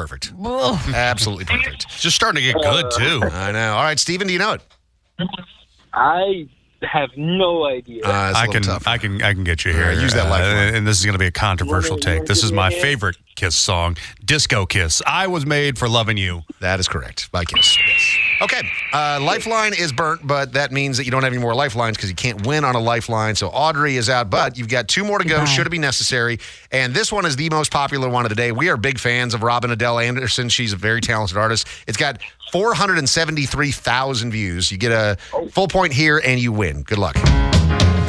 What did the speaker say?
perfect. Absolutely perfect. Just starting to get good, too. I know. All right, Steven, do you know it? I have no idea. It's a I little tough. can get you here. Use that lifeline. And this is going to be a controversial take. This is my favorite Kiss song, Disco Kiss. I Was Made for Loving You. That is correct. By Kiss. Yes. Okay. Lifeline is burnt, but that means that you don't have any more lifelines because you can't win on a lifeline. So Audrey is out, but you've got 2 more to go. Should it be necessary? And this one is the most popular one of the day. We are big fans of Robin Adele Anderson. She's a very talented artist. It's got 473,000 views. You get a full point here and you win. Good luck.